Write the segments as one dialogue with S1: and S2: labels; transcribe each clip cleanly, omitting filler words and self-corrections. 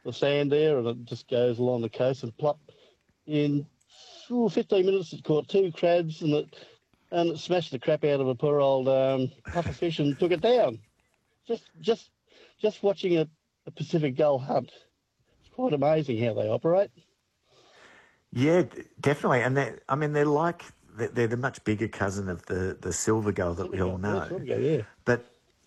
S1: the sand there, and it just goes along the coast and plop. In 15 minutes, it caught two crabs and it smashed the crap out of a poor old pufferfish and took it down. Just just just watching a Pacific gull hunt. It's quite amazing how they operate.
S2: Yeah, definitely. And they're like they're the much bigger cousin of the silver gull that we all
S1: Silver gull,
S2: know.
S1: silver gull, yeah.
S2: But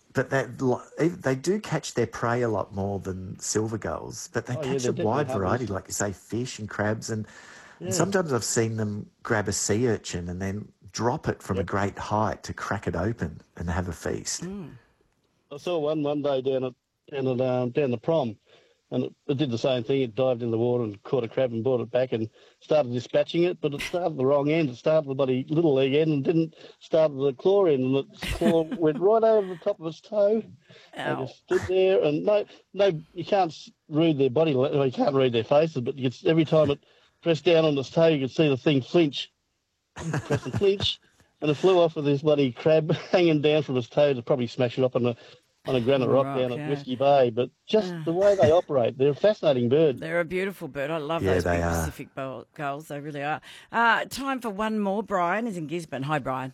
S2: they do catch their prey a lot more than silver gulls. But they
S1: Oh yeah,
S2: catch
S1: they're
S2: a
S1: definitely
S2: wide variety,
S1: hunters.
S2: like you say, fish and crabs, and
S1: Yeah.
S2: sometimes I've seen them grab a sea urchin and then drop it from a
S1: Yep.
S2: great height to crack it open and have a feast.
S1: I saw one day down the prom, and it did the same thing. It dived in the water and caught a crab and brought it back and started dispatching it, but it started the wrong end. It started the bloody little leg end and didn't start at the claw end, and its claw went right over the top of its toe. They
S3: Ow.
S1: just stood there, and no, you can't read their body. Well, you can't read their faces, but every time it pressed down on its toe, you could see the thing flinch, press and flinch, and it flew off with this bloody crab hanging down from its toe to probably smash it up on a granite rock
S3: Rock,
S1: down at
S3: yeah.
S1: Whiskey Bay. But just the way they operate, they're a fascinating bird.
S3: They're a beautiful bird. I love
S2: Yeah,
S3: those
S2: they
S3: big
S2: are.
S3: Pacific gulls. They really are. Time for one more. Brian is in Gisborne. Hi, Brian.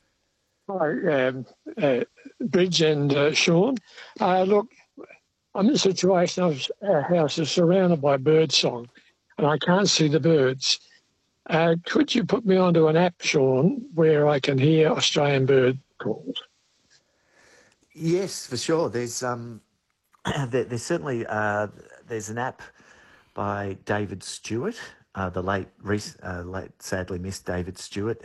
S4: Hi, Bridge and Sean. Look, I'm in a situation of our house is surrounded by bird song and I can't see the birds. Could you put me onto an app, Sean, where I can hear Australian bird calls?
S2: Yes, for sure. There's certainly there's an app by David Stewart, the late sadly missed David Stewart.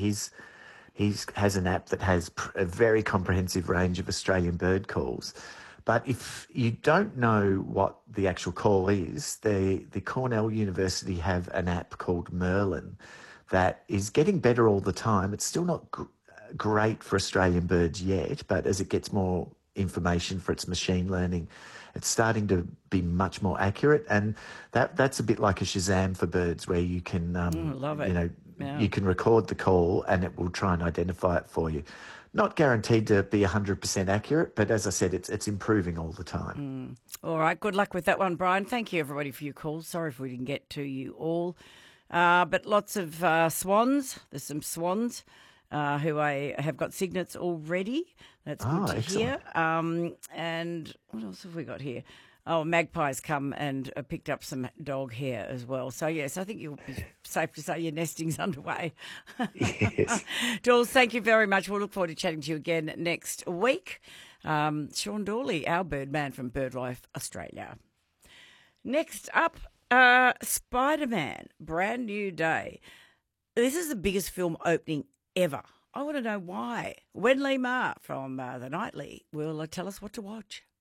S2: He has an app that has a very comprehensive range of Australian bird calls. But if you don't know what the actual call is, the Cornell University have an app called Merlin that is getting better all the time. It's still not great for Australian birds yet, but as it gets more information for its machine learning, it's starting to be much more accurate. And that's a bit like a Shazam for birds, where you can,
S3: Love it. Yeah.
S2: you can record the call and it will try and identify it for you. Not guaranteed to be 100% accurate, but as I said, it's improving all the time.
S3: All right. Good luck with that one, Brian. Thank you, everybody, for your calls. Sorry if we didn't get to you all. But lots of swans. There's some swans who I have got signets already. That's good to hear. And what else have we got here? Oh, magpies come and picked up some dog hair as well. So, yes, I think you'll be safe to say your nesting's underway.
S2: Yes.
S3: Jules, thank you very much. We'll look forward to chatting to you again next week. Sean Dawley, our birdman from BirdLife Australia. Next up, Spider-Man, Brand New Day. This is the biggest film opening ever. I want to know why. Wendy Ma from The Nightly will tell us what to watch.